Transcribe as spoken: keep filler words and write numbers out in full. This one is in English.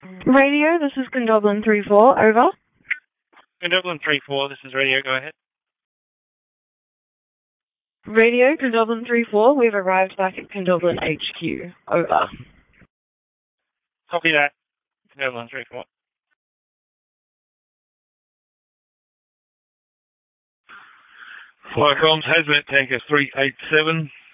Radio, this is Condoblin three four, over. Condoblin three four, this is radio, go ahead. Radio, Condoblin three four, we've arrived back at Condoblin H Q, over. Copy that. Condoblin three four. Flycom's Hazmat Tanker three eight seven.